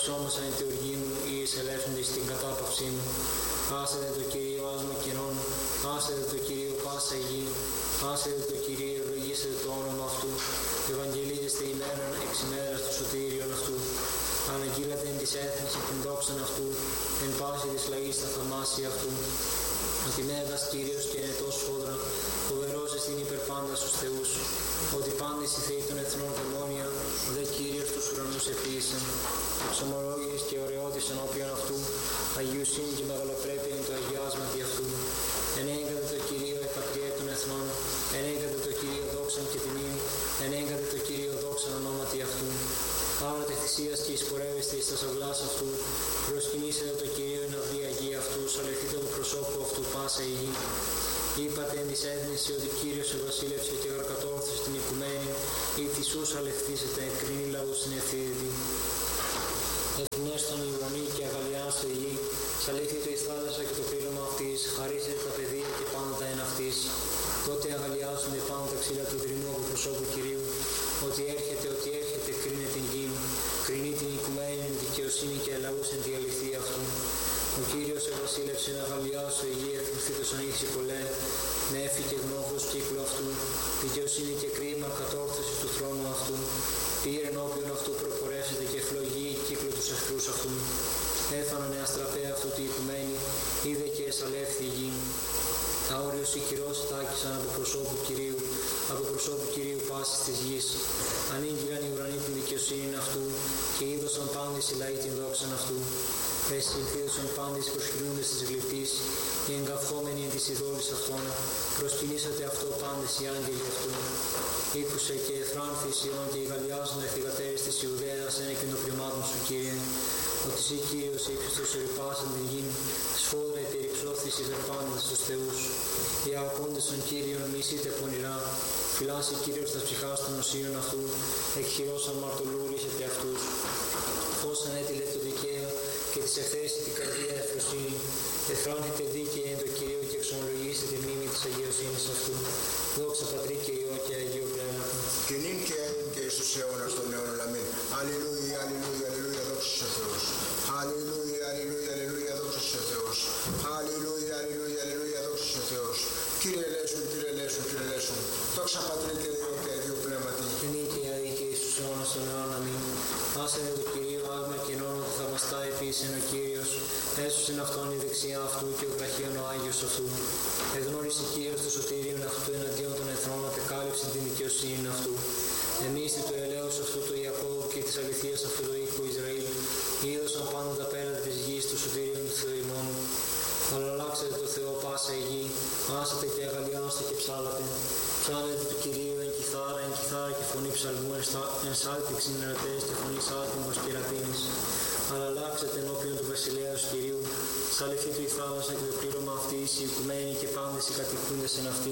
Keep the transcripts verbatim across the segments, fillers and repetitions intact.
εξόμασαν εν τη οργή μου, ή εισελεύσοντες στην κατάπαυσή μου. Άσετε το Κυρίο άσμα καιρών, άσετε το Κυρίο πάσα η γη, άσετε το Κυρίο, ευλογήσετε το όνομα αυτού, ευαγγελίζεστε ημέραν εξ ημέρας το σωτήριον αυτού. Αναγγείλατε εν της έθνης την δόξαν αυτού, εν πάση της λαγής τα θαυμάσια αυτού. Ότι μέγας Κύριος και ενετός σφόδρα, φοβερός εστιν υπερπάντα στους θεούς. Ότι πάντες οι θεοί των εθνών δαιμόνια, ο δε Κύριος τους ουρανούς επίησεν. Εξομολόγης και ωραιότης ενώπιον αυτού, αγιοσύνη και μεγαλοπρέπεια είναι το αγιάσματι αυτού. Ενέγκατε το Κυρίο επατριέ των εθνών, ενέγκατε το Κυρίο δόξαν και τιμήν, ενέγκατε το Κυρίο δόξαν ονόματι αυτού. Άρατε θυσίας και εισπορεύεστε εις τας αυλάς αυτού, προσκυνήσετε το Κυρίο εν αυλή αγία αυτού, σαλευτείτε το προσώπου αυτού πάσα η γη. Είπατε εν της έθνης ότι Κύριος ευασίλευσε και γαρκατόρθωσε την οικουμένη, ή θυσούς αλευθήσετε, κρίνει λαούς στην ευθύδητη. Ευνέστον η ουρανή και αγαλιάσε η γη, σαλήθητο η θάλασσα και το πλήρωμα αυτής, χαρίσετε τα παιδεία και πάντα τα εν αυτής. Τότε αγαλιάζονται πάνω τα ξύλα του δρυμού από προσώπου Κυρίου, ότι έρχεται, ότι έρχεται, κρίνε την γη, κρίνει την οικουμένη εν δικαιοσύνη και λαούς εν τη αληθεία αυτού. Ο Κύριος ευασίλευσε να αγαλιάσω η γη, εθνηθήτως ανοίξει πολλέ, με έφη και γνώχος κύκλου αυτού, δικαιοσύνη και κρίμα κατόρθωση του θρόνου αυτού. Πήρε ενώπιον αυτού προπορεύσετε και φλογή κύκλου τους εχθρούς αυτού. Έφαναν αστραπέα αυτού τη οικουμένη, είδε και εσαλεύθη η γη. Αόριος ή κυρός τάκησαν από προσώπου Κυρίου, από προσώπου Κυρίου πάσης της γης. Ανήγγυλαν οι ουρανοί την δικαιοσύνη αυτού και είδωσαν πάντες οι λαοί την δόξαν αυτού. Εσυνθίδωσαν πάντες οι προσκυνούντες της γλυπτής, οι εγκαυθόμενοι εν της ειδόλης αυτών, προσκυνήσατε αυτό πάντες οι άγγελοι αυτού. Ήκουσε και εφράνθη Σιών και οι γαλλιάζονται θυγατέρες της Ιουδαίας ένεκεν των πριμάτων σου, Κύριε. Ότι εσύ Κύριος ύψιστος ερυπάσαν την γην, σφόδρα υπερυψώθης υπερπάντας στους θεούς. Οι αγαπώντες των Κύριων μισείτε πονηρά, φυλάσσει Κύριος τα ψυχάς των οσίων αυτού, εκχειρός αμαρτωλούρισετε αυτούς. Φως ανέτειλε το δικαίο και της εχθέσει την καρδία ευφροσύνη. Εφράνθητε δίκαιοι εν το Κυρίο και εξομολογήστε τη μνήμη της αγιοσύνης αυτού. Δόξα Πατρί και Υιό και Αγίου Πνεύματο. Και νυν και αΐν και εις τους αιώνας των αιώνων. Αμήν. Αλληλούια, αλληλούια, αλληλούια, δόξα σε Θεός. Αλληλούια, αλληλούια, αλληλούια, δόξα σε Θεός. Αλληλούια, αλληλούια, αλληλούια, δόξα σε Θεός. Κύριε ελέησον, Κύριε ελέησον, Κύριε ελέησον. Δόξα Πατρί και Υιό και Αγίου Πνεύματι. Και νυν και αΐn και εις τους αιώνας των αιώνων. Αμήν. Άσανε το Κυρίο άγμα και νόνο που θαυμαστά επίσης ο Κύριος. Έσωσεν αυτόν η δεξιά αυτού και ο βραχίων ο Άγιος αυτού. Εγνώρισε Κύριος το σωτήριον αυτού εναντίον των εθνών, απεκάλυψε την δικαιοσύνη αυτού. Εμείς του ελέους αυτού του Ιακώβ και της αληθείας αυτού του οίκου Ισραήλ, είδωσαν πάντα τα πέραντα της γης του σωτήριον του Θεού ημών. Αλλάξατε το Θεό πάσα η γη, άσατε και αγαλιάστε και ψάλατε. Ψάλετε του Κυρίου εν κιθάρα, εν κιθάρα και φωνή ψαλμού, εν σάλτιξιν ερατές και φωνή σάλτιμος και ρατίνης. Αλλάξατε ενώπιον του βασιλέως Κυρίου, σαλευτεί του η θάλασσα και το πλήρωμα αυτής, οι οικουμένοι και πάντες οι κατοικούντες εν αυτή.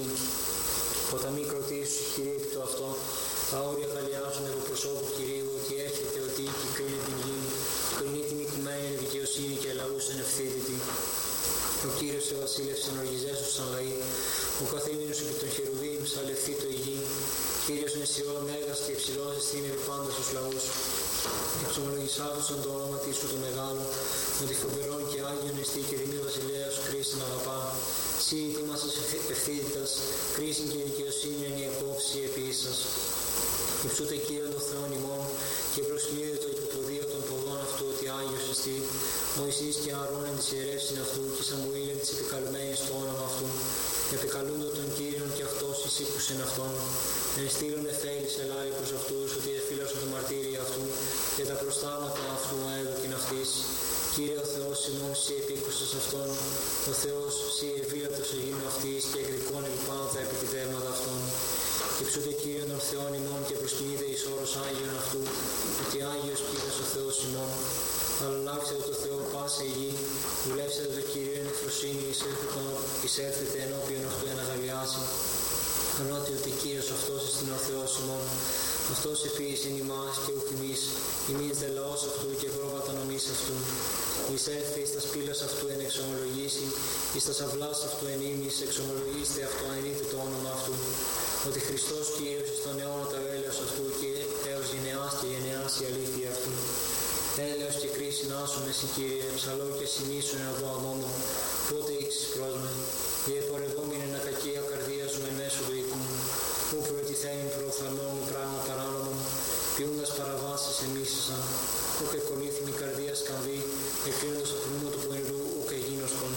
Ποταμοί κροτήσου, Κύριε, επί το αυτό, τα όρια αγαλιάζουν από προσώπου Κυρίου, ότι έρχεται, ότι οίκη κρίνει την γη, κρίνει την οικουμένη δικαιοσύνη και λαούς εν ευθύτητη. Ο Κύριος ευασίλευσεν οργιζέσους σαν λαοί, ο καθήμενος επί των χερουβίμ σαλευθεί το η γη. Κύριος εν Σιών μέγας και υψηλός εστίν επί πάντα στους λαούς. Εξομολογησάτωσαν το όνομα της σου το μεγάλο, ότι φοβερόν και άγιον εστί και ρημή βασιλέας σου κρίσιν αγαπά. Σύ ητήμασας ευθύτητας, κρίσιν και δικαιοσύνη εν η απόψη επίσης. Υψούτε Κύριον των Θεών ημών και προσκυνείτε το υποποδείο των ποδών αυτού ότι Άγιος εστί. Μωυσής και Ααρών εν της ιερεύσιν αυτού και Σαμουήλ εν της επικαλουμένης το όνομα αυτού. Επικαλούντο τον Κύριον και αυτός εισήκουσεν αυτόν. Εν στήλων εφέλης ελάρει προς αυτούς ότι εφήλωσαν το μαρτύριο αυτού και τα προστάματα αυτού έδωκεν αυτής. Κύριε ο Θεός ημών, σύ επίκουσες αυτόν. Ο Θεός σύ ευήλατος εγίνω αυτής και εκρικών ελπάντα επί τη δέρματα αυτών. Υψούτε Κύριον των Θεών ημών και προσκυνείτε εις όρος Άγιον αυτού, ότι Άγιος Κύριος ο Θεός ημών. Αλλάξετε το Θεό πάσα η γη, δουλεύσετε το Κύριο εν ευφροσύνη, εισέρθετε ενώπιον αυτού εν αγαλιάσει. Ανώτι ότι Κύριος αυτός εστιν ο Θεός ημών. Αυτός επίησεν ημάς και ουκ ημείς, ημείς δε λαός αυτού και πρόβατα νομής αυτού. Εισέρθε εις τας πύλας αυτού εν εξομολογήσει, εις τας αυλάς αυτού εν ήμις, εξομολογήστε αυτό εν είτε το όνομα αυτού. Ότι Χριστός Κύριος εις τον αιώνα τα έλεος αυτού και έως γενεάς και γενεάς η αλήθεια αυτού. Έλεος και κρίση οριμάσουμε εσύ Κύριε, ψαλώ και συνήσουν να δω αμόμο, πότε ήξεις πρόσμε, η επορευόμενη ένα κακία καρδία σου με μέσω του οίκου μου, που προετιθέμην προοφθαλμών μου πράγμα παράνομο, ποιούντας παραβάσεις εμίσησαν, που και κολλήθημη καρδία σκανδί, εκκλίνοντας το θυμό του πονηρού, ου και γίνοσκον.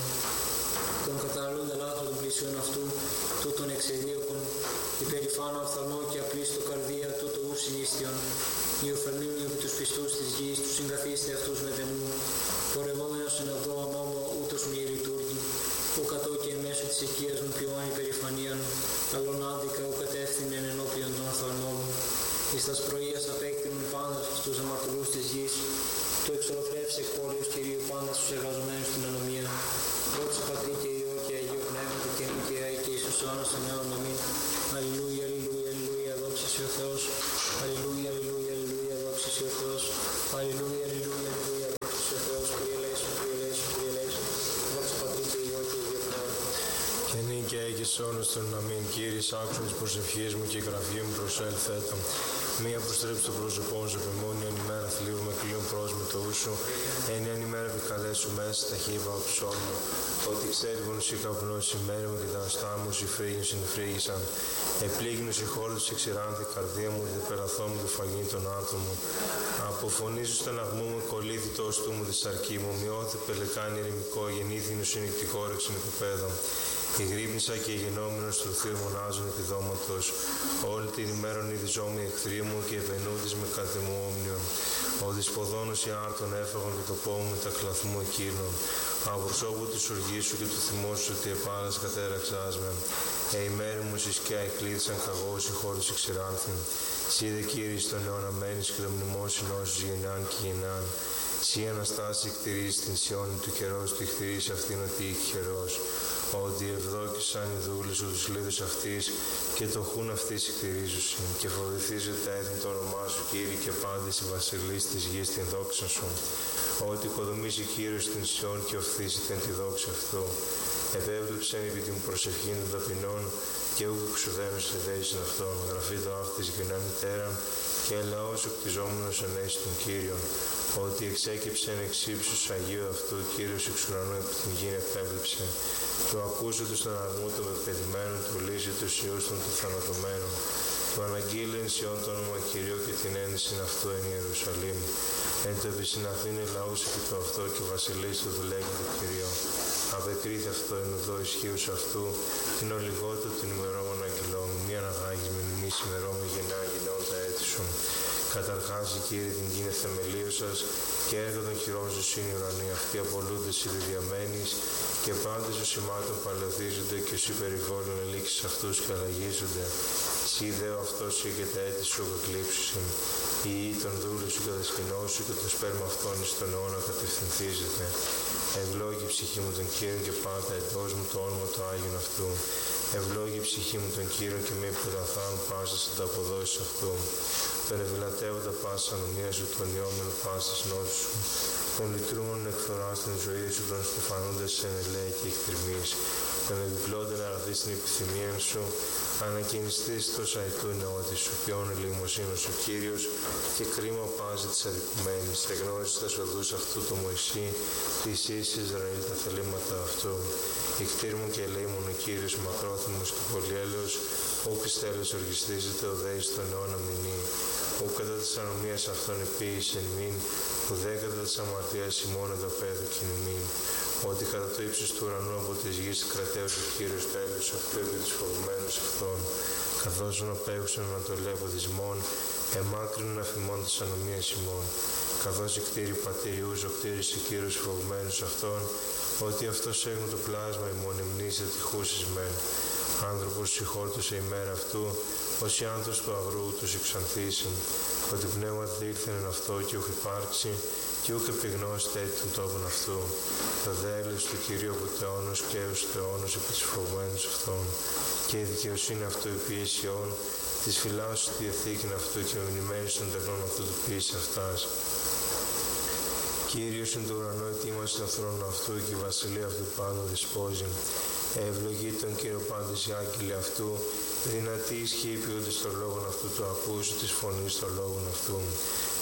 Τον καταναλούντα λάθος των πλησίων αυτού, τούτον εξεδίωκον, υπερηφάνω οφθαλμό και απλήστο καρδία, τούτο ου συνίστιον, οι οφθαλμίων επί τους πιστούς της γης, τους συγκαθίστε αυτούς με δεμού, πορευόμενος εν οδό αμόμο, ούτως μη λειτουργεί, ο κατώ και μέσω της οικίας μου ποιόν υπερηφανίαν, καλόν άδικα, ο κατεύθυνεν ενώπιον των οφθαλμών μου, εις τας πρωίας απέκτηνουν πάντα στους αμαρτωλούς της γης, το εξολοθρεύσε εκ πόλεως Κυρίου πάντα στους εργαζομένους στην ανομία. Δόξα Πατρί και Υιό και Αγίο Πνεύματι και νυν και αεί και εις τους αιώνας των αιώνων. Αμήν. Αλληλούια, αλληλούια, αλληλούια, δόξα σε ο Θεός. Αλληλούια, αλληλούια, αλληλούια, δόξα σε ο Θεός. Αλληλούια, αλληλούια, αλληλούια, δόξα σε ο Θεός. Κύριε ελέησον, Κύριε ελέησον, Κύριε ελέησον. Δόξα Πατρί και Υιό και Αγίο Πνεύματι. Και νυν και αεί και εις τους αιώνας των αμήν. Κύριε, άκουσον τις προσευχές μου και η γραφή μου προσέλθέτα. Μία αποστρέψει το πρόσωπό σου, επιμόνη εν ημέρα θλίβου με κλείον πρόσμητο ούσου, εν εν ημέρα επικαλέσου μέσα τα χείβα ψώμου, ότι ξέρβουν η καπνός η μέρα μου και τα αστά μου οι φρύγουν συνεφρύγησαν. Επλήγνους η χώρα της εξηράνθη καρδία μου, δε περαθώ μου του φαγήν των άτομων. Αποφωνίζω στον αγμό μου, κολλήθη το οστού μου, τη σαρκή μου, μειώθη πελεκάνη ερημικό, γεννήθηνο συνεικτικό ρεξιν οικοπαίδα. Η γρύπνησα και οι γενόμενος του θύρ μονάζουν επί δώματος. Όλη την ημέρον ειδιζόμουν οι εχθροί μου και επενούντες με κάθε μου όμνιον. Ο δυσποδόνος οι άρτων έφαγαν και το πόμου με τα κλαθμού εκείνων. Από προσώπου της οργής σου και του θυμός σου ότι επάλας κατέραξάς με. Ε, η μέρη μου στη σκιά εκλείδησαν καγώς οι χώρες εξηράνθην. Σύ δε Κύριε στον αιώνα μένεις και το μνημόσυνό σου γεννάν και γεννάν. Σύ Αναστάση εκτηρείς την Σιώνη του καιρός, του εκτηρείς αυτήν ότι είχε καιρός. Ότι ευδόκησαν οι δούλες σου τους λίδους αυτής και το χούν αυτής εκτηρίζουσιν. Και φοβηθίζεται τα έθνη το όνομά σου Κύριε και πάντες οι βασιλείς της γης την δόξα σου. Ότι οικοδομήσει Κύριος την Σιών και οφθήσει την τη δόξα αυτού. Επέβλεψεν επί την προσευχή των ταπεινών και ούκ εξουδέμες εδέησιν αυτόν. Γραφή το αυτής γεννά μητέραν και λαός οκτιζόμενος ενέσει τον Κύριον. Ότι εξέκυψεν εξ ύψους Αγίου αυτού Κύριος εξ ουρανού επί την γην επέβλεψε. Του ακούσου στον αρμού των πεπαιδημένων, του λύσει τους ιούς των θανατωμένων. Του αναγγείλεν Σιών το όνομα Κυρίου και την ένδυσιν αυτού εν Ιερουσαλήμ. Εν το επισυναφήνε λαούς επί το αυτό και βασιλείς του δουλέγεται Κυρίο. Απεκρίθη αυτό εν ουδό ισχύους αυτού, την ολιγότητα των ημερόμων αγγελών, μη αναγάγεις με μνήμη ημερόμων γεννά γινών τα έτη σου. Καταρχάς, Κύριε, την γη θεμελίου σας και έργα των χειρών σου είναι οι ουρανοί. Αυτοί απολούνται συνδεδεμένης και πάντες των σημάτων παλαιοθίζονται και σου περιβόλων ελίξεις αυτούς και αλλαγίζονται. Σύ δε ο αυτός σου και τα έτη σου εκλείψουσιν. Η ή των δούλων σου και τα σκηνό σου και το σπέρμα αυτών εις τον αιώνα κατευθυνθίζεται. Ευλόγη ψυχή μου τον Κύριον και πάντα εντός μου το όνομα του Άγιον αυτού. Ευλόγη ψυχή μου τον Κύριον και με υποδαθάν πάσα σε τα αποδόσεις αυτού. Τον ευλατεύοντα πάσα ανομία σου, τον ιόμενο πάσα νόσου σου. Τον λυτρούμενον εκφθοράς την ζωή σου, τον στεφανούντας σε ελέη και εκτριμής. Τον επιπλώντων αγαθείς την επιθυμία σου, ανακαινιστείς τόσα αιτού νεότη σου, ποιόν ελεημοσύνος ο Κύριος και κρίμα πάζει της αδικουμένης. Εγνώρισες τα σοδούς αυτού το Μωυσή, της εις Ισραήλ τα θελήματα αυτού. Η κτήρ μου και ελεήμων ο Κύριος, μακρόθυμος και πολυέλεος, ού πιστέλος οργιστίζεται ο δέης των αιώνα μηνύ. Ού κατά της ανομίας αυτών επίησεν μην, ου δε κατά της αμαρτίας ημών εδωπέδου κινημήν. Ότι κατά το ύψος του ουρανού από της γης κρατέως ο Κύριος τέλος αυτού επί τους φοβουμένους αυτών, καθώς να απέχουσαν ανατολέ από δυσμών, εμάκρυνον αφημών της ανομίας ημών. Καθώς η κτήρη πατηριούς ο κτήρισε Κύριος φοβουμένους αυτών, ότι αυτός έχουν το πλάσμα ημών εμνήσει ατυχούσεις μεν. Άνθρωπος συγχώρτωσε η μέρα αυτού, ως οι άνθος του αγρού τους εξανθήσιν, ότι πνεύμα δήλθεν εν αυτό και ούχ υπάρξει, και ούκ επιγνώστε των τόπων αυτού. Το δέλος του Κυρίου από το αιώνος και έως το αιώνος επί τους φοβμένους αυτών. Και η δικαιοσύνη αυτού επί αισιών, της φυλάσσου τη διαθήκην αυτού και μνημένης των τεχνών αυτού του ποιήση αυτάς. Κύριος εν το ουρανό ετοίμασε τον θρόνο αυτού και η βασιλεία αυτού πάνω δεσπόζει. Ευλογεί τον Κύριο πάντες οι άγγελοι αυτού, δυνατοί ισχύοι ποιούνται στον λόγον αυτού του ακούσου της φωνής των λόγων αυτού.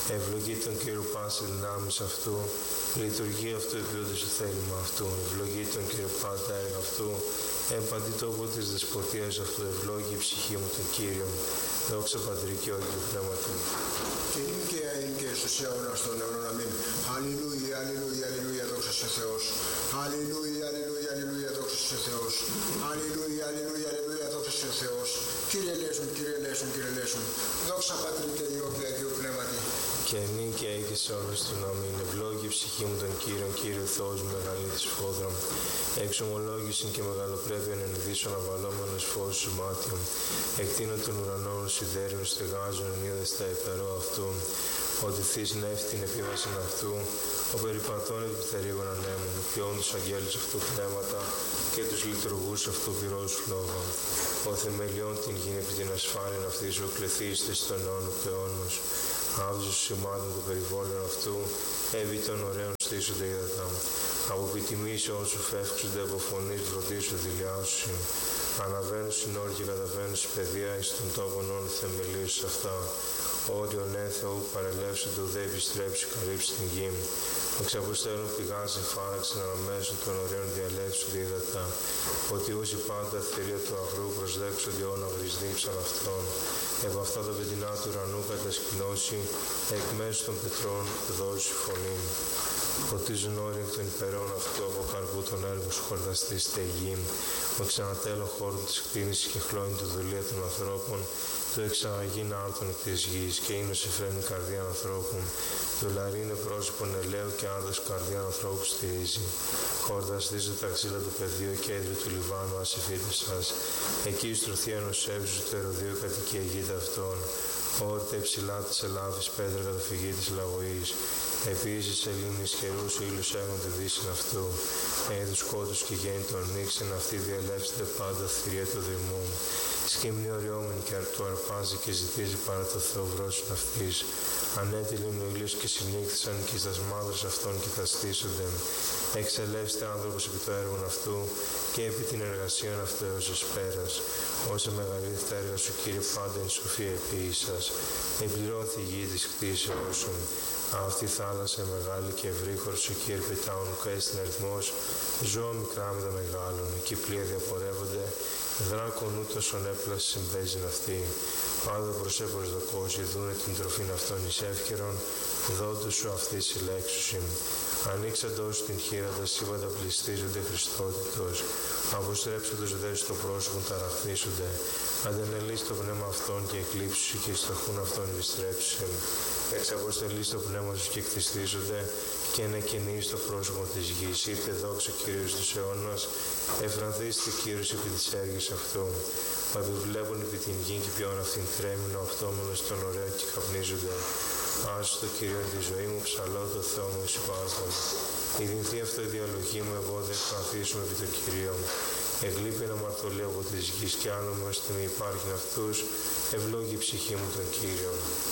Ευλογεί τον Κύριο πάση δυνάμεις αυτού, λειτουργεί αυτού επιόντως το θέλημα αυτού. Ευλογεί τον Κύριο πάντα έργα αυτού, εμπαντή τόπο της δεσποτείας αυτού. Ευλόγει η ψυχή μου τον Κύριο. Δόξα Πατρί και Υιό και Πνεύματι. Και είναι και είναι και στους αιώνας των αιώνων. Αμήν. Αλληλούια, αλληλούια, αλληλούια, δόξα σε Θεός. Αλληλούια, αλληλούια, αλληλούια, δόξα σε Θεός. Αλληλούια, αλληλούια, αλληλούια, δόξα σε Θεός. Κύριε ελέησον, Κύριε ελέησον, Κύριε ελέησον. Δόξα Πατρί και Υιό και Αγίου Πνεύματι. Και νυν και έχει σε όλους του αμήν. Ευλόγει η ψυχή μου τον Κύριον, Κύριε Θεός μου, μεγαλύτερης φόδρα. Εξομολόγησιν και μεγαλοπρέπειαν εν ειδήσεων αβαλόμενος φως σου μάτιον. Εκτείνω τον ουρανό σιδέρινο στεγάζων εν είδες τα υπερό αυτού. Ότι θείς νεύτη την επίβαση αυτού, ο περιπατών επί θερίγων ανέμων, ποιόν τους αγγέλους αυτού πνεύματα και τους λειτουργούς αυτού πυρός λόγων. Ο θεμελιών την γη επί την ασφάλεια αυτή σου κληθείστε στον αιώνα του αιώνος. Άβζους σημάδων του περιβόλων αυτού, έβη των ωραίων στήσονται ύδατα. Από επιτιμής όσου φεύξονται από φωνής βροντίσου δηλιάσου. Αναβαίνουν στην όρη και καταβαίνουν στην παιδεία εις των τόπων όλων θεμελίους σε αυτά. Όριον εν Θεού παρελεύσονται ουδέ επιστρέψει καλύψει την γη. Εξαποστέλουν πηγάς εφάραξαν αναμέσων των ωραίων διαλέξουν δίδατα. Ότι όσοι πάντα θηρία του αγρού προσδέξονται αιώνα γρυσδίψαν αυτών. Ευ' αυτά τα πεντινά του ουρανού κατασκηνώσει, εκ μέσω των πετρών δώσει φωνή. Φωτίζουν όρια εκ των υπερών αυτού από καρπού των έργων σου χορταστή στεγή. Ο ξανατέλων χώρου της κτίνησης και χλώνει τη δουλεία των ανθρώπων, το εξαγαγήν άρτων εκ της γης και είναι σε φρένη καρδιά ανθρώπων. Το λαρί είναι πρόσωπον ελαίου και άρδος καρδιά ανθρώπου στηρίζει. Χορταστίζω τα ξύλα του πεδίου και έδρυ του Λιβάνου ασυφίτε σας. Εκεί η στρωθία ενός έβζου του ερωδίου κατοικία γήτα αυτών. Όρτε υψηλά της Ελλάδης πέτρα καταφυγή της λαγωής. Επίσης σελήνης καιρούς ο ήλιος έγονται δύσιν αυτού. Έδους κότους και γέννη των νύξεν αυτή διαλέψετε πάντα θηρία του δημού. Σκύμνη οριόμεν και του αρπάζει και ζητήσει παρά το Θεό βρόσιν αυτής. Ανέτειλην ο ήλιος και συνήχθησαν και στα μάδρες αυτών και τα στήσονται. Εξελεύστε άνθρωπος επί το έργο αυτού και επί την εργασία αυτού έως ως πέρας. Όσα μεγαλύτερα τα έργα σου Κύριε πάντα εν σοφία επίησας. Εμπληρώθη η γη της κτήσεως σου. Αυτή η θάλασσα μεγάλη και ευρύχωρος ο Κύριε πετάουν ουκαίστην αριθμός. Ζώα μικρά με τα μεγάλων, εκεί πλοία διαπορεύονται. Δράκον ούτως ον έπλαση συμπέζειν αυτή. Πάντα προς προσδοκώσει, δούνε την τροφήν αυτών εις εύκαιρον, δόντου σου αυτή συλλέξουσιν. Ανοίξαντος την χείρα τα σύμπαντα πληστίζονται Χριστότητος. Αποστρέψοντος δε στο πρόσωπο ταραχθήσονται. Αντενελείς το πνεύμα αυτών και εκλείψουσι και στοχούν αυτών επιστρέψουσιν. Εξαποστελείς το πνεύμα σου και εκτιστίζονται και ανακαινείς το πρόσωπο της γης. Ήρθε δόξα Κύριος τους αιώνας, εφρανθήστε Κύριος επί της έργης αυτού. Μα επιβλέπουν επί την γη και ποιον αυτήν τρέμουν ο αυτόμενος των ωραίων και καπνίζονται. Άσου το Κύριο τη ζωή μου, ψαλώ το Θεό μου εις υπάρχον. Η δυνθή αυτό η διαλογή μου, εγώ δεν εκφραθήσουμε επί το Κυρίο. Ευλείπει ένα μαρτωλή από της γης και άλλο μου ώστε μη υπάρχουν αυτούς, ευλόγη η ψυχή μου τον Κύριο.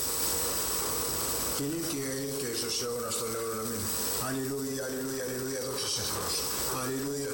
Και είναι και είναι και στους αιώνας των αιώνων. Αμήν. Αλληλούια, αλληλούια, αλληλούια, δόξα σε Θεός. Αλληλούια.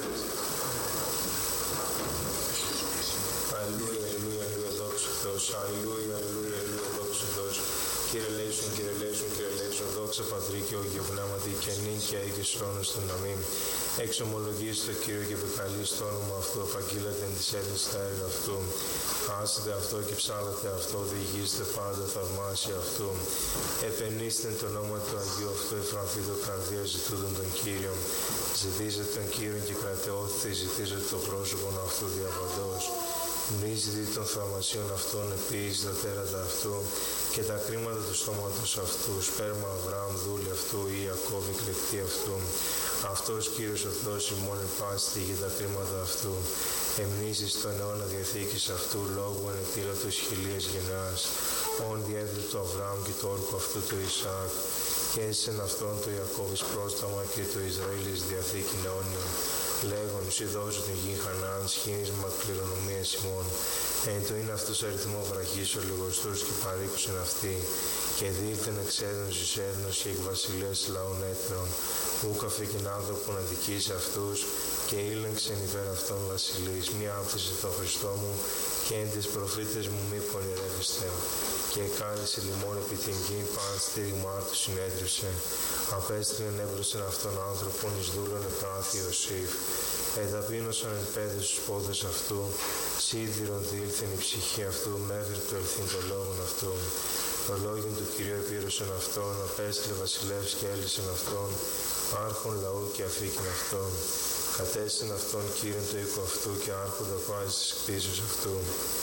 Αλληλούια, αλληλούια, αλληλούια, δόξα Θεός. Αλληλούια, αλληλούια, αλληλούια, δόξα Θεός. Κύριε λέησον, Κύριε λέησον, Κύριε λέησον, δόξα Πατρί και Όγιο Πνεύματι και νυν και αίγης αιώνας των αμήν. Εξομολογείς το Κύριο και επικαλείς το όνομα αυτού, απαγγείλατε εν της έθνης τα έργα αυτού. Άσετε αυτό και ψάλατε αυτό, διηγήστε πάντα θαυμάσια αυτού. Επενήστε το όνομα του Αγίου αυτού, εφρανθεί το καρδία ζητούντον τον Κύριον. Ζητήστε τον Κύριον και κρατεώθητε, ζητήσετε το πρόσωπο αυτού διαβαντός. Μνήσετε των θαυμασίων αυτών, επίσης τα τέρατα αυτού και τα κρίματα του στόματος αυτού, σπέρμα Αβραάμ δούλη αυτού ή Ιακώβ εκλεκτή αυτού. Αυτός Κύριος ο Θεός ημών επάστη για τα κρίματα αυτού. Εμνήσεις τον αιώνα διαθήκης αυτού, λόγου ανετήλωτος χιλίας γεννάς. Όν διέδρυ του Αβραάμ και το όρκο αυτού του Ισαάκ. Και έσεν αυτόν το Ιακώβ εις πρόσταμα και το Ισραήλ εις διαθήκην αιώνιον. Λέγον, εσύ δώσου την γη Χανάν, σχήνισμα κληρονομίας ημών. Εν το είναι αυτός αριθμό βραχής ο λιγοστούς και παρήκουσεν αυτή. Και δήλθεν εξέδνος εις έδνος και εκ βασιλείας λαών έτερων. Ούκ αφήκην άνθρωπο να δικήσει αυτούς και ήλεγξεν υπέρ αυτών βασιλείς. Μη άφησε το Χριστό μου και εν τις προφήτες μου μη πονηρεύεστε. και εκάλεσε λιμόν επί την γη, παν στήριγμά του συνέδρισε. Απέστειλεν έμπροσθεν αυτόν άνθρωπον εις δούλων επράθη Ιωσήφ. Εταπείνωσαν εν πέδες στους πόδες αυτού, σίδηρον διήλθεν η ψυχή αυτού, μέχρι το ελθύν το λόγον αυτού. Το λόγιον του Κυρίου επήρωσαν αυτόν, απέστειλε βασιλεύς και έλυσεν αυτόν, άρχον λαού και αφήκην αυτόν. Κατέστην αυτόν Κύριον το οίκο αυτού και άρχοντα πάση της κτήσεως αυτού.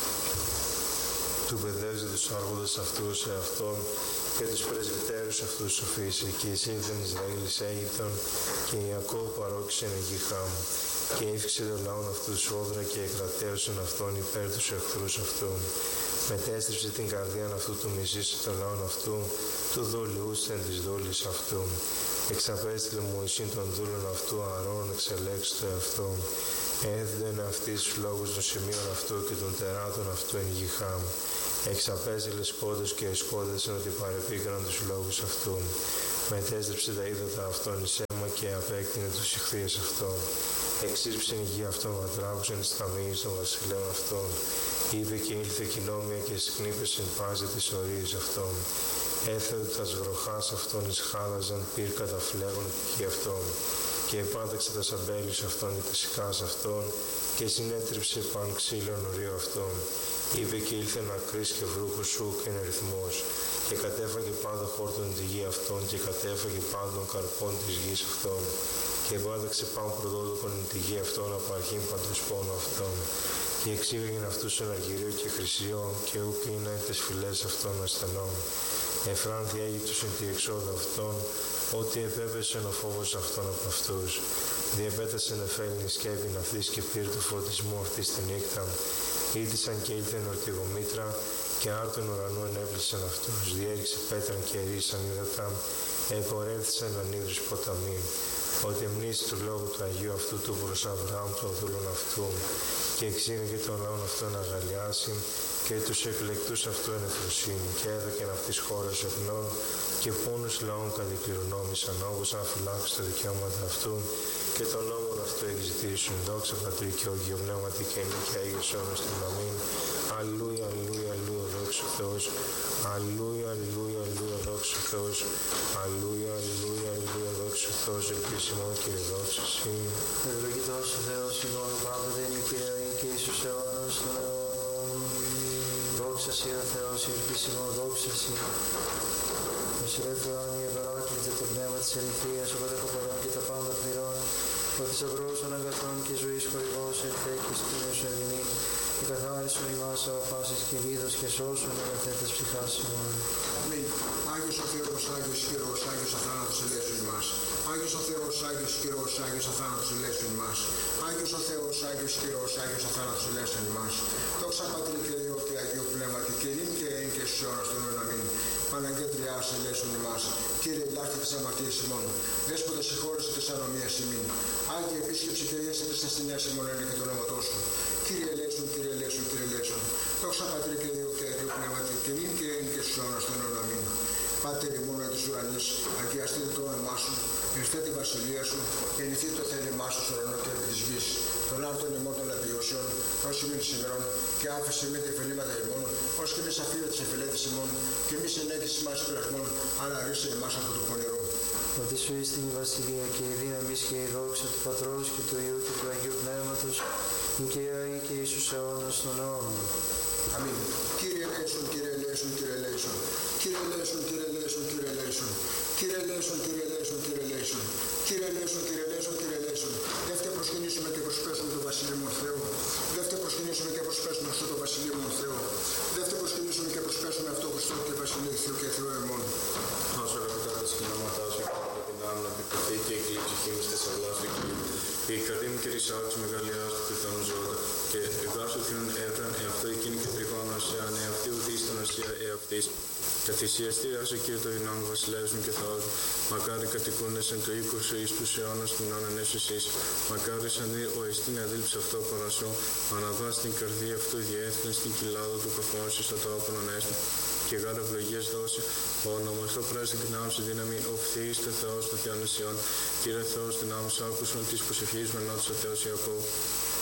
Του παιδεύσε τους άρχοντες αυτούς σε αυτόν και τους πρεσβυτέρους αυτούς σοφήσει, και εισήλθεν Ισραήλ εις Αίγυπτον και Ιακώβ παρόξεν εν γη Χάμ. Και ύφηξε το λαόν αυτού σφόδρα και εκρατέωσεν αυτόν υπέρ τους εχθρούς αυτού. Μετέστρεψε την καρδίαν αυτού του μισήσε το λαόν αυτού, του δολιούσθεν της δόλης αυτού. Εξαπέστειλε Μωυσήν των δούλων αυτού, Αρών εξελέξει το εαυτό. Έδιδεν αυτής τους λόγους των σημείων αυτού και των τεράτων αυτού εν γη Χάμ. Εξαπέστειλε σκότους και εσκότεσαν ότι παρεπίκραν τους λόγους αυτού. Μετέστρεψε τα ύδατα αυτών εις αίμα και απέκτηνε τους ηχθείες αυτών. Εξήρψεν η γη αυτών βατράγουσεν εις ταμείες των βασιλέων αυτών. Είπε και ήλθε κοινόμια και σκνήπεσεν πάζε τις ορίες αυτών. Έθεω τας βροχάς αυτών εις χάλαζαν πυρ καταφλέγων τη γη αυτών. Και επάταξε τα σαμπέλους αυτών και τα σικάς αυτών και συνέτριψε παν ξύλων ορίο αυτών. Είπε και ήλθε να κρίσει και βρούκο σου και είναι ρυθμός. Και κατέφαγε πάντα χόρτον τη γη αυτών και κατέφαγε πάντων καρπών της γης αυτών. Και επάταξε πάνω πρωτότοκον τη γη αυτών από αρχήν παντός πόνο αυτών. Και εξήγαγεν αυτούς εν αργυρίο και χρυσιό και ούκ είναι τες φυλές αυτών ασθενών. Εφράνθη Αίγυπτος εν τη εξόδο αυτών, ότι επέπεσεν ο φόβος αυτών από αυτούς. Διεπέτασεν εφέλινη σκέπην αυτής και πήρ του φωτισμού αυτής τη νύχτα. Ήτησαν και ήλθεν ορτιγομήτρα και άρτον ουρανού ενέπλησαν αυτούς. Διέριξε πέτραν και ερίσαν ύδατα, επορεύθησαν ανίδρους ποταμοί. Ότι εμνήσει του λόγου του Αγίου αυτού του προς Αβραάμ των δούλων αυτού και εξήγαγε τον λαόν αυτό να αγαλιάσει και τους εκλεκτούς αυτού εν εχθροσύνη και έδωκεν αυτής χώρας εθνών και πόνους λαών κατηκληρονόμησαν όπως αν φυλάξουν τα δικαιώματα αυτού και τον νόμον αυτού εξητήσουν. Δόξα Πατρί και Όγιο Πνεύματι και νίκη Άγιος όνος την αμήν. Αλλούια, αλλούια, αλλούια, δόξα Θεός. Αλλούια, αλλούια, αλλούια, δόξα Θεός. Αλλούια, αλλούια, αλλούια, δόξα Θεός. Ελπίσιμο Κύριε, δόξα Συ. Ευλογητός ο Θεός ημών πάντοτε είναι και και Ιησούς αιώνας των αιώνων. Δόξα Συ ο Θεός, ελπίσιμο, δόξα Συ. Βασιλεύθερον η επαράκλητε το πνεύμα της αληθείας, ο πατέχοπορών και τα πάντα πληρώνει, ο θησαυρός των αγαθών και ζωής χορηγός ελθέ και σκήνωσον εμεινή, και καθάρισον ημάς από πάσης και βίδος και σώσον αγαθέτες ψυχάς ημών. Αμήν. Άγιος ο Θεός, Άγιος Κύριος, Άγιος αθάνατος ελέησον ημάς. Άγιος ο Θεός, Άγιος Κύριος, Άγιος αθάνατος ελέησον ημάς. Άγιος ο Θεός, Άγιος Κύριος, Άγιος αθάνατος ελέησον ημάς. Δόξα Πατρί και Υιό και Αγίου Πνεύματι και νυν και ειν και στους αιώνας των αιώνων. Αμήν. Παναγγέλτριάς ελέησον ημάς. Κύριε, ελάχιστη της αμαρτίας ημών. Δέσποτα συγχώρεσαι της ανομίας ημών. Άγιε επίσκεψη και διέσαι της ασθενείας ημών είναι και το όνοματός σου. Κύριε ελέησον, Κύριε ελέησον, Κύριε ελέησον. Δόξα Πατρί και Υιό και Αγίου Πνεύματι και νυν και ειν και στους αιώνας των αιώνων. Αμήν. Πάτερ ημών εν της ουρανής, αγιαστείτε το όνομά σου, ενιστέ τη βασιλεία σου, ενηθεί το θέλημά σου στον ουρανό και επί της γης. Των άρτων ημών των απειώσεων, όσοι μην σημερών, και άφησε με τα εφελήματα ημών, ως και μη σαφήρω τις εφελέτες ημών, και μη συνέτης ημάς πειρασμών, αλλά ρίσε εμάς από το πονηρό. Ότι σου είστε η βασιλεία και η δύναμη και η δόξα του Πατρός και του Υιού και του Αγίου Πνεύματος, και η Αγία και Ιησούς αιώνας των αιώνων. Αμήν. Κύριε ελέησον, Κύριε ελέησον, Κύριε ελέησον. Κύριε ελέησον, Κύριε ελέησον, Κύριε ελέησον. Κύριε ελέησον, Κύριε ελέησον, Κύριε ελέησον. Κύριε ελέησον, Κύριε ελέησον, Κύριε ελέησον. Δεύτε προσκυνήσουμε και προσπέσουμε το Βασιλείο μου Θεό. Δεύτε προσκυνήσουμε και προσπέσουμε στο το Βασιλείο μου Θεό. Δεύτε προσκυνήσουμε και προσπέσουμε αυτό Χριστό και Βασιλείο Θεό και Θεό εμών. Όσο αγαπητά τα σκηνώματά σου, και την άμυνα επιπληθεί και η κλή ψυχή μου στις αυλάς του Κυρίου. Η καρδία μου και ρισάω μεγαλειάς του πιθανού ζώτα και εγγάσου θύνων έβραν εαυτό εκείνη και τριγώνω ασιάν εαυτή ουδίστον ασιά εαυτής. Και θυσιαστή άσε Κύριε το δυνάμει βασιλεύς μου και Θεός μου. Μακάρι κατοικούνες εν το οίκο σου εις τους αιώνας των αιώνων εσείς. Μακάρι σαν δει ο εστίν αδίλψε αυτό παρασώ. Αναβάς την καρδία αυτού διέθνε στην κοιλάδα του καθώς εις το τόπον ανέστη. Και γάρα ευλογίες δώσει, ο ονομαστό πρέστη την άμψη δύναμη, ο φθήστε Θεός των Θεών Εσιών. Κύριε Θεός την άμψη άκουσον της προσευχής με νότης ο Θεός Ιακώβ.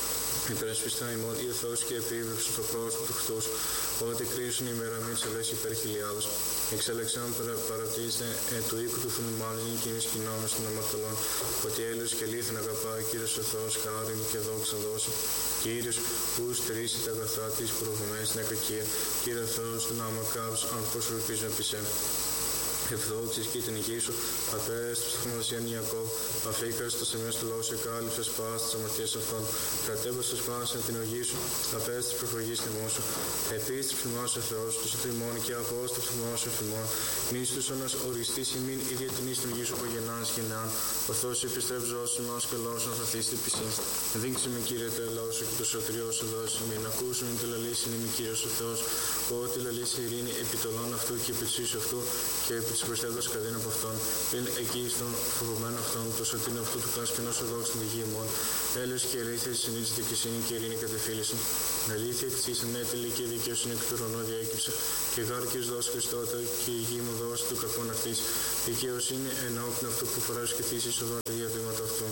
Υπερασπιστά ημών, ή ο Θεός και επίβλεψε το πρόσωπο του Χριστούς, ότι κρίσουν η μέρα μην τσελέσει υπέρ χιλιάδος. Εξέλεξαν παρατήστε ε, του οίκου του φουνημάλιν και είναι σκηνόμες των αμαρτωλών, ότι έλεος και λίθεν αγαπάει Κύριος ο Θεός, χάριν και δόξα δώσει. Κύριος που στερήσει τα αγαθά της προβομές στην ακακία, Κύριε Θεός του να μακάρους αν προσελπίζουν επί σε. Ευδόξης και την υγεία σου, απέστρεψε στη θαυμασίαν Ιακώβ, αφήκας το σημείο του λόγου, εκάλυψες πας τις αμαρτίες αυτών, κατέβασες πας την οργή σου, απέστρεψε προφογής τιμών σου, επίστρεψε ημάς ο Θεός, τους ετοιμών και απόστρεψε ημάς ο θυμών, μη στους όνας οριστής ημίν, η διατηνής την οργή σου που γεννάς γεννάν, ο Θεός επιστρέψει ζώσει ημάς και λόγος να φαθείς την πισή. Δείξε με Κύριε το ελάος σου και το σωτριό σου δώσει μην, ακούσουμε τη λαλήση είναι Κύριος ο Θεός, ότι λαλήσει ειρήνη επί το λόν αυτού και επί της ίσου αυτού και επί της προστάτας καδίνα από αυτόν, πριν εκεί στον φοβωμένο αυτόν, το σωτήνο αυτού του κάσκενος οδόξου στην δική ημών, έλεος και αλήθεια τη συνείδηση δικαιοσύνη και ειρήνη κατεφύλιση. Αλήθεια τη εις ανέτελη και δικαιοσύνη εκ του ουρανού διέκυψε, και γάρκης δώσει Χριστότα και η γη μου δώσει του κακόν αυτής, δικαιοσύνη ενώπιν αυτού που φοράς και θύσεις οδόν τα διαβήματα αυτού.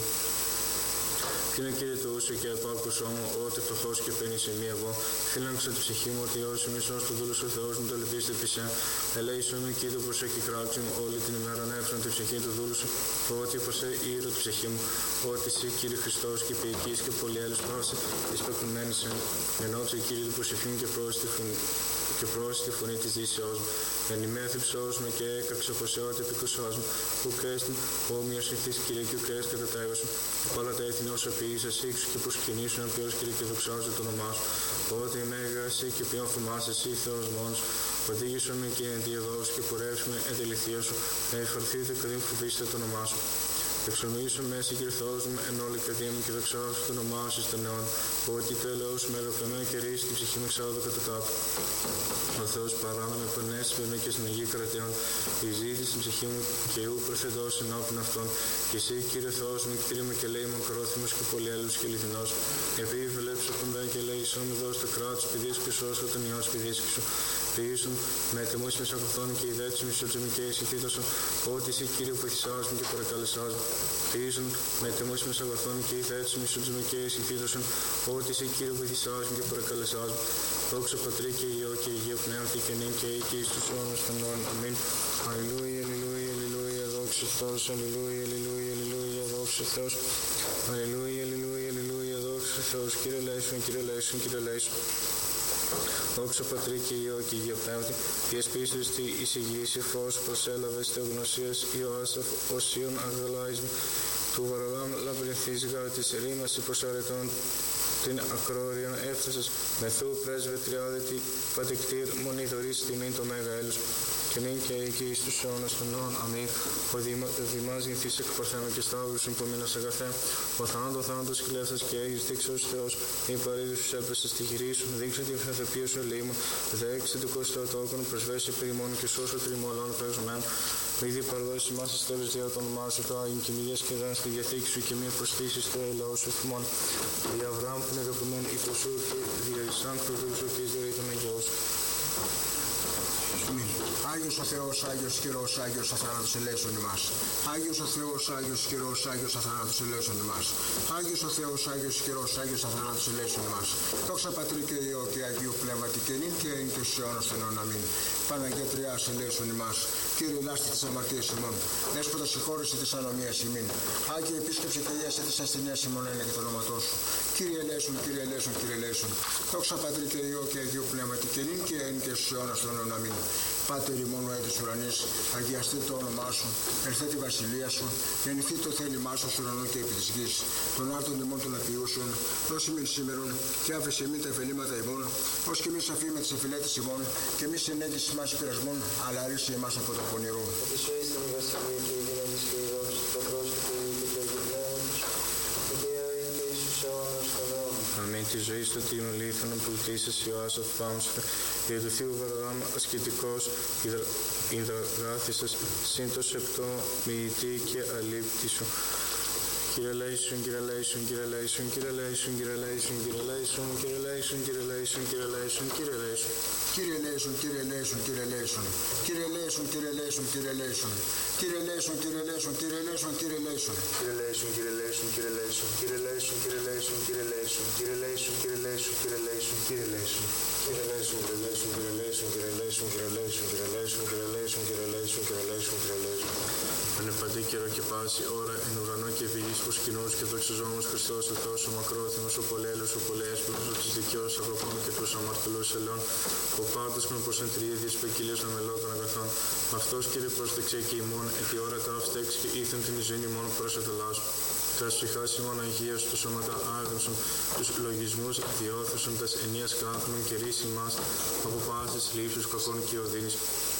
Κύριε Κύριε του ούσου και απάκουσό μου, ότι φτωχός και παίρνει σε μία εγώ. Φύλαξα τη ψυχή μου, ότι όσοι μισός του δούλου ο Θεός μου το λυπήστε πισέ. Ελέησον με Κύριε προσέχει κράξη μου, όλη την ημέρα ανέφεραν τη ψυχή του δούλου σου. Ότι ποσέ ήρω τη ψυχή μου, ότι εσύ Κύριε Χριστός και ποιητής και πολυέλους πρόσι, της πεπλουμένης εν. Ενώψε Κύριε του προσευχή μου και πρόσθετη φωνή. Και πρόσθετη φωνή της δύσεώς μου. Ενημέθυψός με και έκαξε οπωσιότητα επικουσός μου. Που κρέστην, όμοιος ηθής Κύριε και κρέστην κατά τα έργα σου. Όλα τα έθνη όσα ποιήσας ήξου και προσκυνήσουν αν ποιος Κύριε και δοξάζω το όνομά σου. Ότι μέγα εσύ και ποιον φημάσαι εσύ Θεός μόνος. Οδήγησον με και ενδιαδός και πορεύσουμε εν τεληθεία σου. Να εφαρθείτε καδίν φοβήστε το όνομά σου. Εξομοιήσω μέσα Κύριε Θεός μου εν όλη καρδία μου και δοξάζω το όνομά σου στον αιώνα. Ότι το έλεος με αγαπημένα και ρίση την ψυχή μου εξάδω κατά τάπου. Ο Θεός παράνα με πανέσει με και στην Αγία Κρατεών. Η ζήτηση στην ψυχή μου και ου προφετός ενώπιν αυτών. Και εσύ Κύριε Θεός μου κτήριμα και λέει μου ακρόθυμος και πολυέλους και αληθινός. Επειδή βλέψω τον δέν και λέει σώ με δώσει το κράτος παιδίσκου και σώσω τον ιός παιδίσκου σου. Ποιήσουν με τεμούς μεσαγωθών και ιδέτους μισοτζεμικές ηθήτωσον. Ότι εσύ Κύριε βοηθησάς μου και παρακαλεσάς μου. Ποιήσουν με τεμούς μεσαγωθών και ιδέτους μισοτζεμικές ηθήτωσον. Ότι εσύ Κύριε βοηθησάς μου και παρακαλεσάς μου. Δόξα Πατρί και Υιό και Υιό Πνεύματι και νυν και εκεί στους αιώνας των αιώνων. Αμήν. Αλληλούια, αλληλούια, αλληλούια, δόξα Θεός, αλληλούια, αλληλούια, αλληλούια, δόξα Θεός. Αλληλούια, αλληλούια, αλληλούια, δόξα Θεός. Κύριε Λέησον, Κύριε Λέησον, Κύριε Λέησον. Δόξα Πατρί και Υιό και Υιό Πνεύματι, διασπίστης τη εισηγήση φως προσέλαβες θεογνωσίας Ιωάσαφ οσίων αγαλάισμου, του Βαραλάμ λαμπρινθής γάρ της ρήμας υποσαρετών την ακρόριον έφτασες, μεθού πρέσβετριάδε τη πατεκτήρ μονιδωρής τιμήν το μέγα έλος. Και νυν και εκεί στους αιώνας των αιώνων. Αμήν. Ο Δημάς γεννηθείς εκ Παρθένου και Σταύρου συμπομείνας αγαθέ. Ο θάνατο θάνατος κλέφτας και Άγιος δείξεως Θεός. Η παρήδη σου έπεσε στη χειρή σου. Δείξε την φεθεπία σου ελεήμων. Δέξε του κοστοτόκον προσβέσει περιμόν και σώσο τριμολών πρεγμέν. Ήδη παρδώσει μας εις τέλος δια το όνομά σου το Άγιον και μη διασκεδάν στη διαθήκη σου και μη προστήσεις το έλαο σου θυμών. Δια Αβραάμ που είναι αγαπημένο υποσού και δια Ισάν προδού σου και εις δωρή των αγιών σου. Άγιος ο Θεός, Άγιος Κυρός, Άγιος αθάνατος ελέησον ημάς. Άγιος ο Θεός, Άγιος Κυρός, Άγιος αθάνατος ελέησον ημάς. Άγιος ο Θεός, Άγιος Κυρός, Άγιος αθάνατος ελέησον ημάς. Δόξα Πατρί και Υιό και Αγίου Πνεύματι και νυν και εν και στους αιώνας των αιώνων. Αμήν. Παναγία Τριάς ελέησον ημάς. Κύριε λάστη της αμαρτίας ημών. Δέσποτα συγχώρεση της ανομίας ημίν. Άγιε επίσκεψε και λύασε της ασθενείας ημών ένα και το όνοματό σου. Κύριε ελέησον, Κύριε ελέησον, Κύριε ελέησον. Δόξα Πατρί και Υιό και Αγίου Πνεύματι και νυν και εν και στους αιώνας των αιώνων. Αμήν. Πάτερ ημών ουέ της ουρανής, αγιαστεί το όνομά σου, ερθέ τη βασιλεία σου, γεννηθεί το θέλημά σου στον ουρανό και επί της γης. Των άρτων ημών των απειούσεων, δώσει μην σήμερον, και άφησε μην τα εφελήματα ημών, ως και μη σαφή με τις εφηλέτες ημών, και μη συνέντηση μας πειρασμών, αλλά ρίσε εμάς από το πονηρό. Επισοίστε με βασιλεία και η δύναμη και η δόξη, το πρόσωπο και το αγιοπνεύματος, και η και Ιησούς αιώνας των αιώνων. Αμήν τη ζωή στο τίμο λίθανο που λυτήσεις Ιωάσαφ Πάμσφε, για του Θείου Βαραλάμ ασκητικός υδραγάθησας, σύν το σεπτό μοιητή και αλήπτη σου. Κύριε Λέησον, Κύριε Λέησον, Κύριε Λέησον, Κύριε Λέησον, Κύριε Λέησον, Κύριε Λέησον, Κύριε Λέησον, Κύριε Λέησον, Κύριε Λέησον, Κύριε Λέησον. Κύριε Λέησον, Κύριε Λέησον, Κύριε Λέησον. Κύριε Λέησον, Κύριε Λέησον, Κύριε Λέησον. Κύριε Λέησον, Κύριε Λέησον, Κύριε Λέησον, Κύριε Λέησον. Κύριε Λέησον, Κύριε Λέησον, Κύριε Λέησον, Κύριε Λέησον, Κύριε Λέησον, Κύριε Λέησον, Κύριε Λέησον, Κύριε Λέησον, Κύριε Λέησον, Κύριε Λέησον. Κύριε Λέησον, Κύριε Λέησον, Κύριε Λέησον, Κύριε Λέησον, Κύριε Λέησον, Κύριε Λέησον, Κύριε Λέησον, Κύριε Λέησον, Κύριε Λέησον, Κύριε Λέησον. Ανεπαντή καιρό και πάση ώρα εν ουρανό και επί γης προσκυνούς και δοξαζόμος Χριστός ο Θεός ο μακρόθυμος, ο πολέλος, ο πολέασπλος, ο της δικαιός αγροπών και τους αμαρτωλούς ελαιών, ο πάντως με πως εν τριήδιες ποικιλίας αμελών των αγαθών. Αυτός Κύριε πρόστεξε και ημών, επί ώρα τα αυτέξ και ήθεν την ζωή ημών προς ετελάς. Τα ψυχάς ημών Αγίας, τους σώματα άγνωσον, τους λογισμούς διώθωσον, τας ενίας κάθμων και ρίση μας από πάσης λήψους κακών και οδύνης.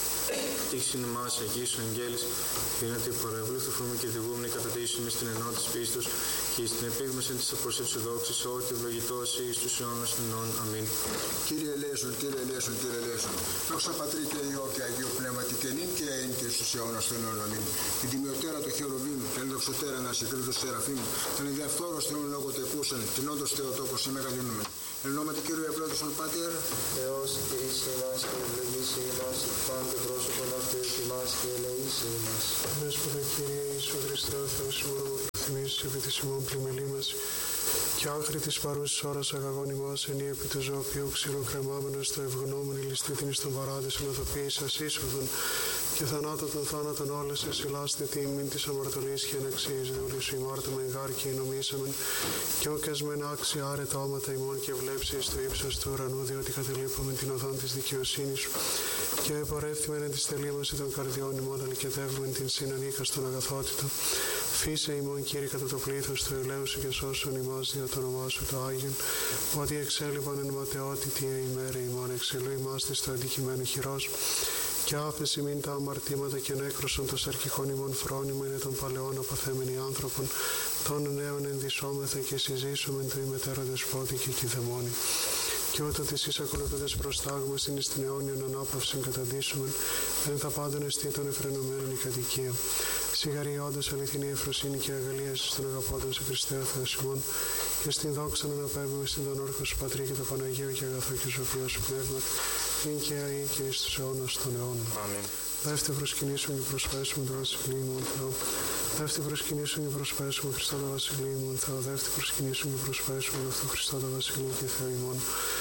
Τύχην μας Αγίης ο Αγγέλης, δύνατη παρευλήθουφουμε και διηγούμενοι κατατήσιμοι στην ενότητα της πίστος και στην επίγνωση της αποσύψου δόξης, ότι ευλογητός εις τους αιώνας των αιώνων. Αμήν. Κύριε Λέησον, Κύριε Λέησον, Κύριε Λέησον. Δόξα Πατρί και Υιό και Αγίου Πνεύματι και νυν και αΐν και εις τους αιώνας των αιώνων. Αμήν. Την τιμιωτέρα του Χερουβίμ, την ενδοξωτέρα να συγκρίτως Σεραφείμ, τον ενδιαφθόρος Θεόν λόγω τεκούσαν, την όντως Θεοτόκος σε μεγαλύνουμε. Εν ονόματι Κύριου ευλόγησον Πάτερ, Θεός και εις εμάς και ευλογήσει εμάς, πάντε πρόσωπον αυτού εμάς και ελεήσει εμάς. Δέσποτα Κύριε Ιησού Χριστέ ο Θεός ημών προτιμήσεις επί της ημών πλημελή μας και άχρη της παρούσης ώρας αγαγών ημάς ενή επί του ζωοποιού ξηροκρεμάμενος το ευγνώμενη ληστήτην εις τον παράδεισον οδοποίησας είσοδον και θανάτων των θάνατων όλες εσυλάστε τιμήν της αμαρτωλής και αναξίες δούλη σου ημάρτωμεν γάρ και ενομίσαμεν και όκες μεν άξι άρετα όματα ημών και βλέψει εις το ύψος του ουρανού διότι κατελείπομεν την οδόν της δικαιοσύνης σου και επορεύθυμεν εν της τελήμωση των καρδιών ημών αλικετεύμεν την συνανίκα στον αγαθότητο. Φύσε ημών Κύριε κατά το πλήθος του ελέου σου και σώσον ημάς δια το όνομά σου το Άγιον, ότι εξέλιπαν εν ματαιότητη ημέρα ημών εξελού ημάς της το αντικειμένο χειρός και άφεση μην τα αμαρτήματα και νέκρωσον το σαρκικών ημών φρόνημα είναι των παλαιών αποθέμενοι άνθρωπων, των νέων ενδυσόμεθα και συζήσομεν το ημετέρω δεσπότη και κηδεμόνι. Και ούτω της εις ακολουθώντας προστάγμας είναι στην αιώνιον ανάπαυσιν καταντήσομεν, εν τα πάντων εστί των εφρενωμένων η κατοικία. Σιγαρή όντως αληθινή ευφροσύνη και αγαλίαση στον αγαπώντων σε Χριστέ ο Θεός ημών, και στην δόξα να αναπέμπουμε στην τον όρκο σου Πατρί και το Παναγίο και αγαθό και ζωοποιό σου πνεύμα, ειν και αεί και εις τους αιώνας των αιώνων. Αμήν. Δεύτε προσκυνήσουμε και προσφέσουμε το Βασιλείο μου Θεό. Δεύτε προσκυνήσουμε και προσφέσουμε Χριστό το Βασιλείο μου Θεό. Δεύτε προσκυνήσουμε και προσφέσουμε αυτό Χριστό το Βασιλείο και Θεό ημών.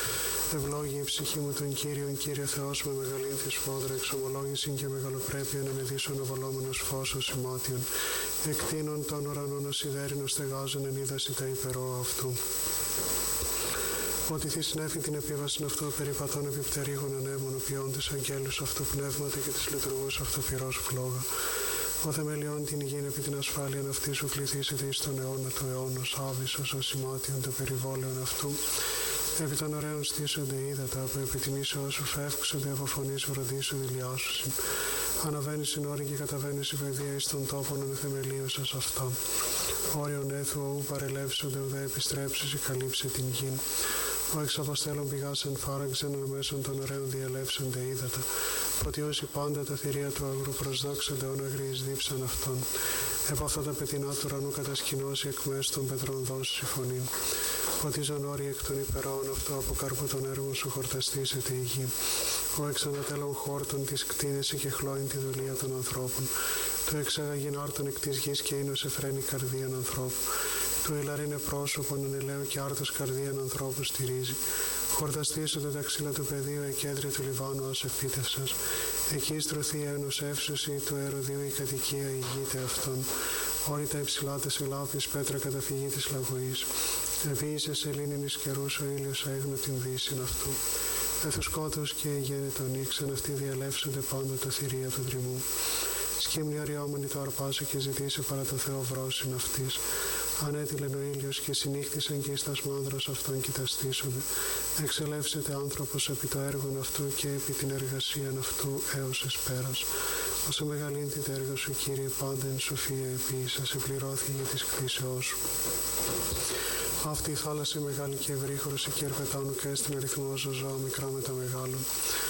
Ευλόγη η ψυχή μου τον Κύριον, Κύριε Θεός με μεγαλήν της φόδρα, εξομολόγηση και μεγαλοπρέπεια να με δίσον αβολόμενος φως ημάτιον. Εκτείνων των ουρανών ως σιδέρινο στεγάζον εν είδαση τα υπερώ αυτού. Ότι θη συνέφη την επίβαση αυτού περιπατών επιπτερίγων ανέμων, οποιώντες αγγέλους αυτού πνεύματα και της λειτουργούς αυτού πυρός φλόγα. Ο θεμελιών την υγιήν επί την ασφάλεια αυτή σου κληθήσετε εις τον αιώνα του αιώνος, άβυσος ως σημάτιον το περιβόλαιον αυτού. Επί των ωραίων στήσονται ύδατα, που επί την ίσο σου φεύξονται από φωνής βροντίσου δηλιάσουσιν. Αναβαίνεις στην όρη και καταβαίνεις η παιδεία εις των τόπων εν θεμελίωσας αυτά. Όριον έθου ου παρελεύσονται ουδέ επιστρέψεις ή καλύψε την γην. Ο εξ αποστέλων πηγάς εν φάραξεν εν μέσων των ωραίων διαλέψονται ύδατα. Ποτιώσει πάντα τα θηρία του αγρού προσδόξονται όν αγρίες δίψαν αυτών. Επ' αυτά τα πετεινά του ουρανού κατασκηνώσει εκ μέσω των πετρών δώσει η φωνή. Ποτίζον όροι εκ των υπερών αυτό από καρπού των έργων σου χορταστήσεται η γη. Ο εξ ανατέλων χόρτων της κτίνεσαι και χλώην τη δουλεία των ανθρώπων. Το εξαγαγήν άρτων εκ της γης και ίνος εφραίνει καρδίαν ανθρώπου. Το ηλαρίνε πρόσωπον εν ελαίου και άρτος καρδίαν ανθρώπου στηρίζει. Χορταστήσονται τα ξύλα του πεδίου, εκέντρια του Λιβάνου ως επίτευσας. Εκεί στρωθεί ένος εύσωση του αεροδίου η κατοικία ηγείται αυτών. Όρη τα υψηλά τα σελάπης, πέτρα καταφυγή της λαγωής. Επίησε σε λίνινης καιρούς ο ήλιος έγνω την δύσιν αυτού. Εθουσκότος και ηγένε τον ήξαν αυτοί διαλεύσονται πάντα τα θηρία του δρυμού. Σκύμνη αριόμενη το αρπάσω και ζητήσε παρά το Θεό βρόσιν αυτής. Ανέτειλεν ο ήλιος και συνύχτησαν και εις τας μάνδρας αυτών κοιταστήσονται. Εξελεύσεται άνθρωπος επί το έργον αυτού και επί την εργασίαν αυτού έως εσπέρας. Όσο μεγαλύνθη το έργο σου, Κύριε, πάντα εν σοφία επίησα, σε πληρώθηκε για της κτήσεώς σου. Αυτή η θάλασσα μεγάλη και ευρύχωρος και ερπετάνου και έστειν αριθμό ζώα μικρά με τα μεγάλων.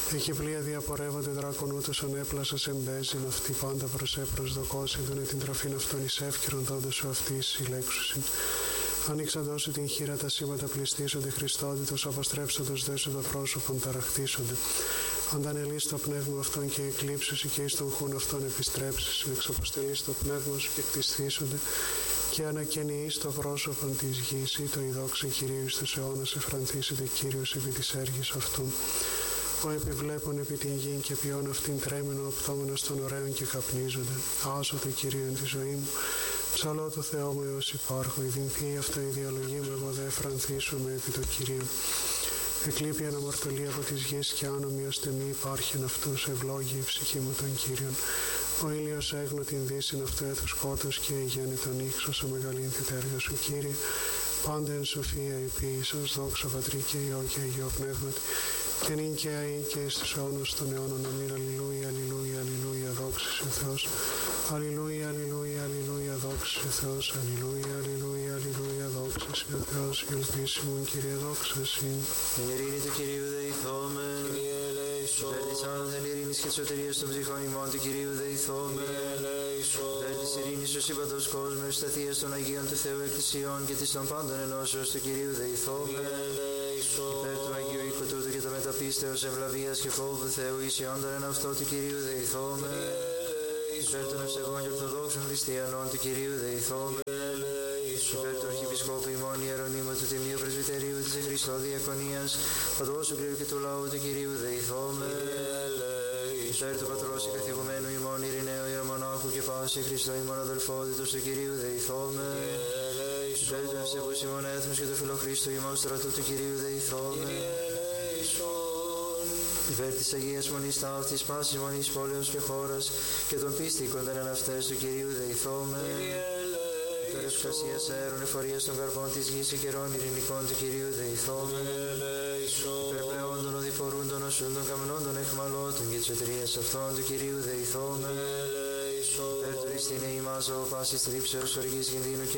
Εκεί πλοία διαπορεύονται δράκονούτος ανέπλασας εμπέζιν, αυτοί πάντα προς έπροσδοκός, είδουνε την τροφήν αυτών εις εύκαιρον δόντος σου αυτής συλλέξουσιν. Ανοίξαν δώσου την χείρα, τα σήματα πληστήσονται, Χριστότητος αποστρέψαντος δέσου το πρόσωπον ταραχτήσονται. Αντανελείς το πνεύμα αυτών και εκλείψουσι και εις τον χούν αυτών επιστρέψουσι, εξαποστελείς το πνεύμα σου και κτιστήσονται και ανακαινιείς το πρόσωπον της γης, ή το ειδόξε Κυρίου εις τους αιώνας εφρανθήσεται Κύριος επί της έργης αυτού. Ο επιβλέπων επί την γη και ποιόν αυτήν τρέμενο οπτώμενος των ωραίων και καπνίζονται. Άσο το Κυρίο εν τη ζωή μου, ψαλώ το Θεό μου έως υπάρχω, ειδυνθεί αυτό η διαλογή μου, εγώ δε εφρανθήσομαι επί το Κυρίο. Εκλείπει αναμαρτωλή από της γης και άνομη ώστε μη υπάρχει εν αυτούς, ευλόγη η ψυχή μου των Κύριων. Ο ήλιος έγνω την δύσιν αυτού έτου σκότος και γέννη τον ύξο, σε μεγαλύνθη τα έργα σου Κύριε. Πάντα εν σοφία υπήησας, δόξα Πατρί και Υιό και Αγίο Πνεύματι, και νυν και αεί και εις τους αιώνας των αιώνων. Αμήν. Αλληλούια, αλληλούια, αλληλούια, δόξα σε Θεός. Αλληλούια, αλληλούια, αλληλούια, δόξα σε Θεός. Αλληλούια, αλληλούια, αλληλούια, δόξα σε Θεός. Η ελπίση μου, Κύριε, δόξα συν. Την ειρήνη του Κυρίου δεηθόμεν. Κύριε ελέησον. Υπέρ της άνωθεν ειρήνης και της σωτηρίας των ψυχών ημών του Κυρίου δεηθόμεν. Κύριε ελέησον. Υπέρ της ειρήνης του σύμπαντος κόσμου, ευσταθίας των Αγίων του Θεού Εκκλησιών και της των πάντων ενώσεως του Κυρίου δεηθόμεν. Κύριε ελέησον. Υπέρ του Αγίου οίκου τούτου και το μεταπίστεως ευλαβίας και φόβου Θεού ισιόντων εν αυτό του Κυρίου δεηθόμεν. Υπέρ των ευσεβών και ορθοδόξων χριστιανών του Κυρίου δεηθόμεν. Υπέρ του Αρχιεπισκόπου ημών Ιερονύμου του Τιμίου Πρεσβυτερίου της Χριστό Διακονίας, παντός κλήρου και του λαού του Κυρίου δεηθόμεν. Υπέρ του Πατρός και καθηγουμένου ημών Ειρηναίου Ιερομονάχου και πάση Χριστό ημών αδελφότητος του Κυρίου δεηθόμεν. Υπέρ του ευσεβούς ημών έθνους και του φιλοχρίστου ημών στρατού του Κυρίου δεηθόμεν. Υπέρ της Αγίας Μονής ταύτης, πάσης μονής πόλεως και χώρας και των πίστικων εν αυτές του Κυρίου δεηθόμεν. Υπέρ ευκασίας αέρων εφορίας των καρπών της γης και καιρών ειρηνικών του Κυρίου δεηθόμεν. Υπέρ πλεόντων οδηπορούντων οσούντων καμνόντων εχμαλώτων και της σωτηρίας αυτών του Κυρίου δεηθόμεν. Υπέρ του ριστήνε ημάς ο πάσης τρίψεως οργής κινδύνου και